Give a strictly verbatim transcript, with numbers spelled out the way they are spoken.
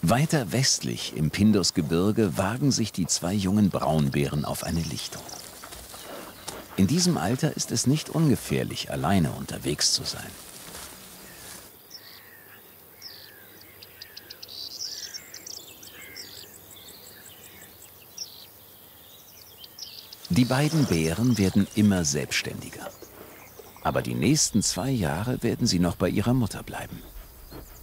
Weiter westlich im Pindusgebirge wagen sich die zwei jungen Braunbären auf eine Lichtung. In diesem Alter ist es nicht ungefährlich, alleine unterwegs zu sein. Die beiden Bären werden immer selbstständiger. Aber die nächsten zwei Jahre werden sie noch bei ihrer Mutter bleiben.